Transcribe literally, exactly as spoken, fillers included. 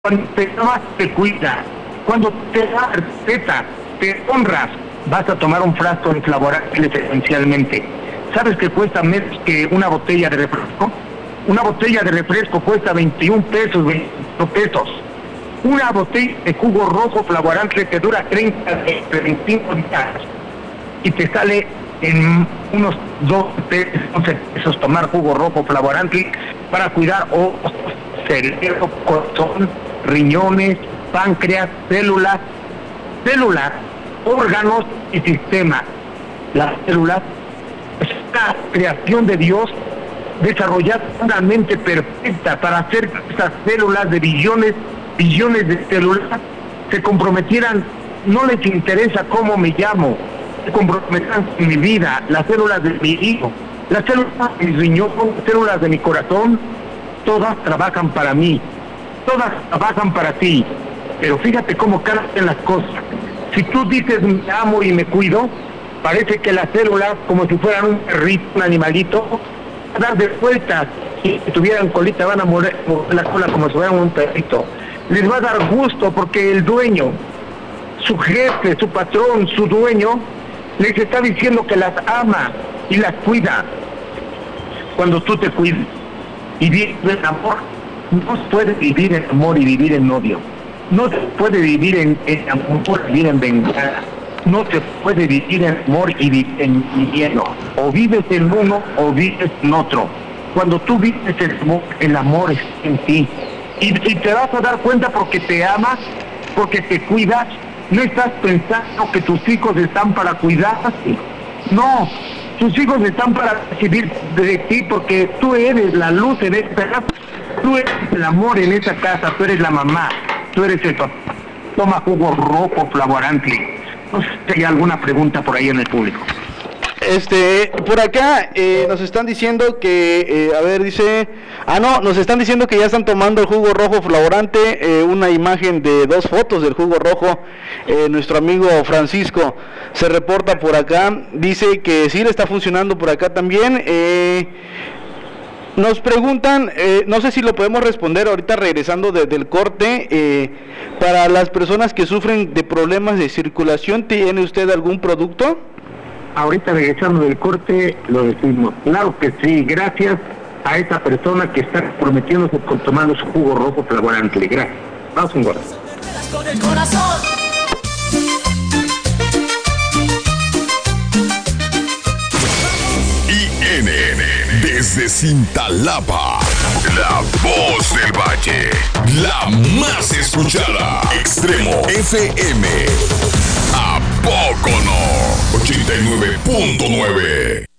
Cuando te amas, te cuidas. Cuando te respetas, te honras, vas a tomar un frasco de Flavorantle esencialmente. ¿Sabes que cuesta menos que una botella de refresco? Una botella de refresco cuesta veintiún pesos, veinticinco pesos. Una botella de jugo rojo Flavorantle te dura treinta, veinticinco días y te sale en unos dos pesos tomar jugo rojo Flavorantle para cuidar ojos, cerebro, corazón, riñones, páncreas, células, células, órganos y sistemas. Las células es una creación de Dios desarrollada una mente perfecta para hacer que estas células de billones, billones de células se comprometieran. No les interesa cómo me llamo, se comprometan con mi vida, las células de mi hijo, las células de mi riñón, las células de mi corazón, todas trabajan para mí, todas trabajan para ti. Pero fíjate cómo cambian las cosas. Si tú dices me amo y me cuido, parece que las células, como si fueran un perrito, un animalito, van a dar de vueltas. Si tuvieran colita van a mover la cola como si fueran un perrito. Les va a dar gusto porque el dueño, su jefe, su patrón, su dueño, les está diciendo que las ama y las cuida. Cuando tú te cuidas y vives en amor, no se puede vivir en amor y vivir en odio. No se puede vivir en, en amor y vivir en venganza. No se puede vivir en amor y vivir en miedo. O vives en uno o vives en otro. Cuando tú vives en amor, el amor está en ti. Y, y te vas a dar cuenta porque te amas, porque te cuidas. No estás pensando que tus hijos están para cuidarte. No, tus hijos están para recibir de ti porque tú eres la luz en esta casa. Tú eres el amor en esa casa, tú eres la mamá, tú eres el papá. Toma jugo rojo Flavorantle. No sé si hay alguna pregunta por ahí en el público. Este, por acá eh, nos están diciendo que, eh, a ver, dice, ah no, nos están diciendo que ya están tomando el jugo rojo Flavorantle, eh, una imagen de dos fotos del jugo rojo, eh, nuestro amigo Francisco se reporta por acá, dice que sí le está funcionando por acá también. eh, Nos preguntan, eh, no sé si lo podemos responder ahorita regresando desde el corte, eh, para las personas que sufren de problemas de circulación, ¿tiene usted algún producto? Ahorita regresando del corte lo decimos. Claro que sí, gracias a esa persona que está comprometiéndose con tomando su jugo rojo Flavorantle. Gracias. Vamos un corte. I N N desde Cintalapa, la voz del valle, la más escuchada. Extremo F M. ¿A poco no? ochenta y nueve punto nueve.